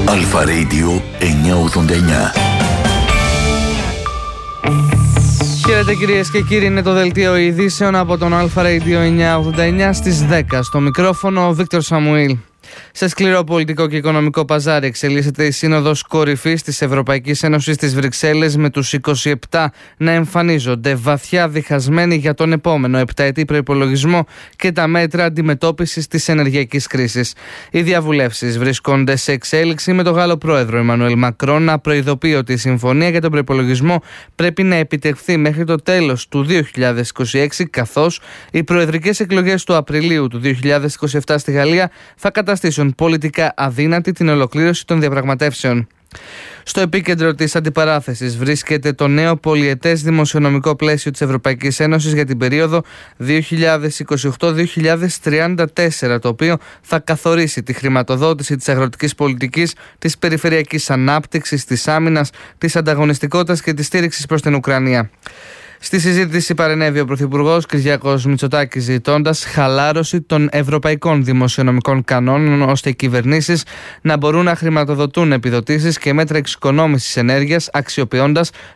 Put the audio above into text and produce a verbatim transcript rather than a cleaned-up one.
Αλφα Radio εννιακόσια ογδόντα εννιά. Χαίρετε κυρίες και κύριοι, είναι το δελτίο ειδήσεων από τον Αλφα Radio εννιακόσια ογδόντα εννιά στις δέκα. Στο μικρόφωνο ο Βίκτορ Σαμουήλ. Σε σκληρό πολιτικό και οικονομικό παζάρι εξελίσσεται η Σύνοδος Κορυφής της Ευρωπαϊκής Ένωσης στις Βρυξέλλες, με τους είκοσι επτά να εμφανίζονται βαθιά διχασμένοι για τον επόμενο επταετή προϋπολογισμό και τα μέτρα αντιμετώπισης της ενεργειακής κρίσης. Οι διαβουλεύσεις βρίσκονται σε εξέλιξη, με τον Γάλλο πρόεδρο Εμμανουέλ Μακρόν να προειδοποιεί ότι η συμφωνία για τον προϋπολογισμό πρέπει να επιτευχθεί μέχρι το τέλος του δύο χιλιάδες είκοσι έξι, καθώς οι προεδρικές εκλογές του Απριλίου του δύο χιλιάδες είκοσι επτά στη Γαλλία θα καταστήσουν πολιτικά αδύνατη την ολοκλήρωση των διαπραγματεύσεων. Στο επίκεντρο της αντιπαράθεσης βρίσκεται το νέο πολυετές δημοσιονομικό πλαίσιο της Ευρωπαϊκής Ένωσης για την περίοδο δύο χιλιάδες είκοσι οκτώ με δύο χιλιάδες τριάντα τέσσερα, το οποίο θα καθορίσει τη χρηματοδότηση της αγροτικής πολιτικής, της περιφερειακής ανάπτυξης, της άμυνας, της ανταγωνιστικότητας και της στήριξης προς την Ουκρανία. Στη συζήτηση παρενέβη ο Πρωθυπουργός Κυριάκος Μητσοτάκης, ζητώντας χαλάρωση των ευρωπαϊκών δημοσιονομικών κανόνων, ώστε οι κυβερνήσεις να μπορούν να χρηματοδοτούν επιδοτήσεις και μέτρα εξοικονόμησης ενέργειας, αξιοποιώντας